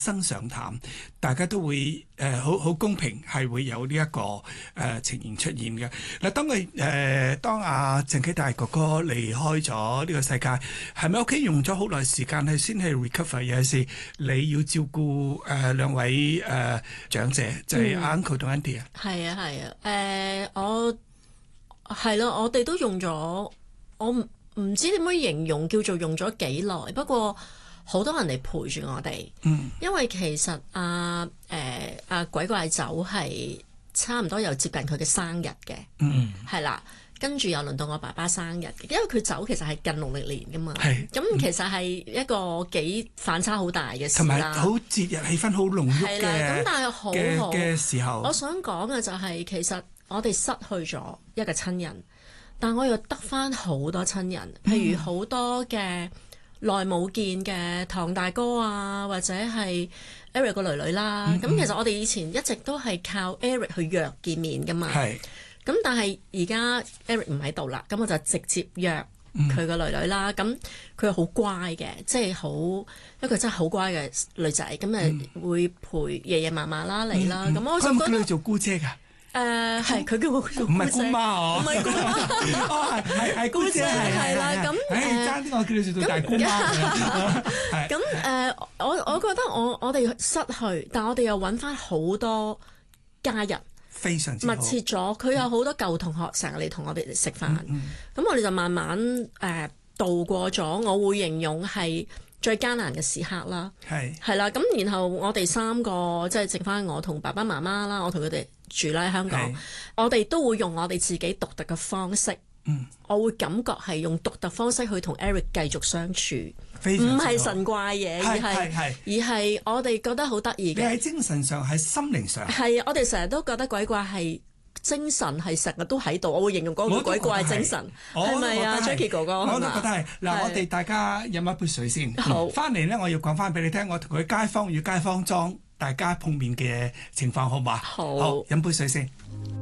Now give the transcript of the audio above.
生常談，大家都會好公平，係會有呢一個情形出現嘅。嗱，當阿鄭啟大哥哥離開咗呢個世界，係咪屋企用咗好耐時間係先係 recover？有時你要照顧兩位長者，就係 uncle 同 auntie 啊。 係啊，我哋都用咗，我唔知點樣形容，叫做用咗幾耐。不過好多人嚟陪住我哋，因為其實鬼怪走係差唔多又接近佢嘅生日嘅，係啦，跟住又輪到我爸爸生日嘅，因為佢走其實係近農曆年噶嘛，咁其實係一個幾反差好大嘅事啦， 同埋好節日氣氛好濃郁嘅， 咁但係好嘅時候， 我想講嘅就係其實我哋失去咗一個親人，但我又得返好多親人，譬如好多嘅耐冇見嘅唐大哥啊，或者係 Eric 個女女啦。咁其實我哋以前一直都係靠 Eric 去約見面噶嘛。咁但係而家 Eric 唔喺度啦，咁我就直接約佢個女女啦。咁佢又好乖嘅，即係一個真係好乖嘅女仔。咁會陪爺爺嫲嫲啦嚟啦。咁我就覺得佢做姑姐㗎。 係佢叫我做唔係姑媽唔係姑媽， 係姑姐係啦。咁爭啲我叫你做到大姑媽。 咁我覺得我哋失去，但我哋又揾翻好多家人， 非常之密切咗。佢有好多舊同學成日嚟同我哋食飯，咁我哋就慢慢度過咗。我會形容係最艱難嘅時刻啦，係啦。咁然後我哋三個即係剩翻我同爸爸媽媽啦，我同佢哋住啦喺香港，我哋都會用我哋自己獨特嘅方式。我會感覺係用獨特方式去同 Eric 繼續相處，唔係神怪嘢，而係我哋覺得好得意嘅。 你喺精神上，喺心靈上， 係我哋成日都覺得鬼怪係精神係成日都喺度。我會形容嗰個鬼怪精神，係咪啊 Jackie 哥哥？ 我都覺得係。嗱，我哋大家飲一杯水先。好，翻嚟咧，我要講翻俾你聽，我同佢街坊與街坊莊大家碰面嘅情況，好嘛？ 好， 飲杯水先。